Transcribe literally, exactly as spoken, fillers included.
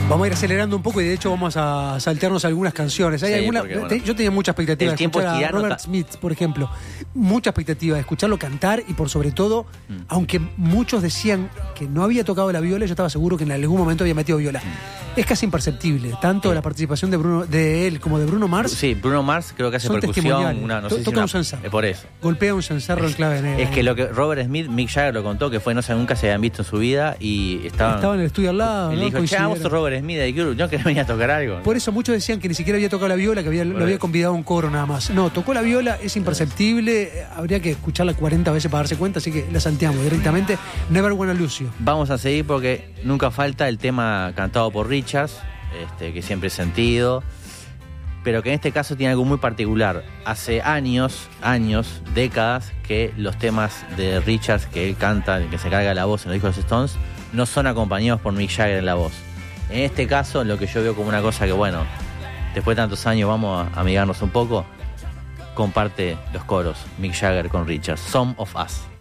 Vamos a ir acelerando un poco y de hecho vamos a saltearnos algunas canciones. Hay Sí, alguna, porque, bueno, te, yo tenía mucha expectativa el de tiempo escuchar es a tirano, Robert ta- Smith, por ejemplo. Mucha expectativa de escucharlo cantar y por sobre todo, Mm. aunque muchos decían que no había tocado la viola, yo estaba seguro que en algún momento había metido viola. Es casi imperceptible, tanto Sí. la participación de Bruno, de él como de Bruno Mars. Sí, Bruno Mars creo que hace Son percusión, testimoniales. una, no To- sé si toca una, un cencerro. eh, por eso. Golpea un cencerro en clave negra. Es que lo que Robert Smith, Mick Jagger lo contó, que fue, no sé, nunca se habían visto en su vida y estaban... Estaba en el estudio al lado, y le ¿no? dijo, che, Coincidieron. vos sos Robert Smith de Cure, ¿no querés venir a tocar algo? Por eso muchos decían que ni siquiera había tocado la viola, que había, lo Por había eso. convidado a un coro nada más. No, tocó la viola, es imperceptible, eh, habría que escucharla cuarenta veces para darse cuenta, así que la salteamos directamente. Never Wanna Lose You. Vamos a seguir porque nunca falta el tema cantado por Richards, este, que siempre he sentido, pero que en este caso tiene algo muy particular. Hace años, años, décadas, que los temas de Richards que él canta, que se carga la voz en los discos de los Stones, no son acompañados por Mick Jagger en la voz. En este caso, lo que yo veo como una cosa que, bueno, después de tantos años vamos a amigarnos un poco, comparte los coros Mick Jagger con Richards. Some of Us.